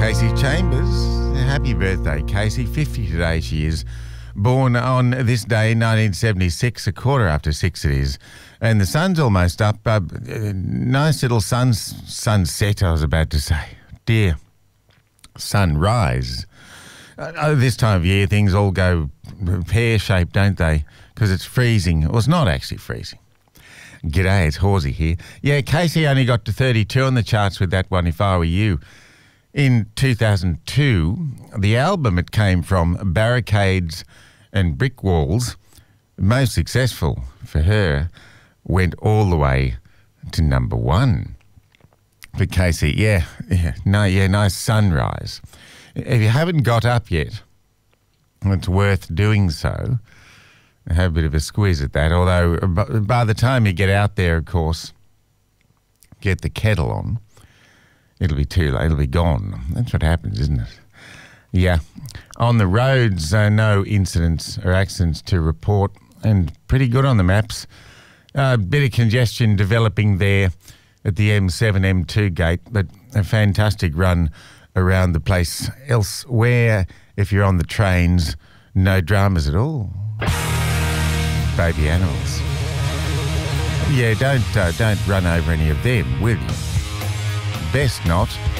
Casey Chambers. Happy birthday, Casey. 50 today she is. Born on this day, 1976, 6:15 it is. And the sun's almost up. Nice little sunset, I was about to say. Dear, sunrise. This time of year, things all go pear-shaped, don't they? Because it's freezing. Well, it's not actually freezing. G'day, it's Horsey here. Yeah, Casey only got to 32 on the charts with that one, If I Were You. In 2002, the album it came from, Barricades and Brick Walls, most successful for her, went all the way to number one. For Casey, nice sunrise. If you haven't got up yet, it's worth doing so. Have a bit of a squeeze at that, although by the time you get out there, of course, get the kettle on, it'll be too late, it'll be gone. That's what happens, isn't it? Yeah. On the roads, no incidents or accidents to report, and pretty good on the maps. A bit of congestion developing there at the M7, M2 gate, but a fantastic run around the place. Elsewhere, if you're on the trains, no dramas at all. Baby animals. Yeah, don't run over any of them, will you? Best not.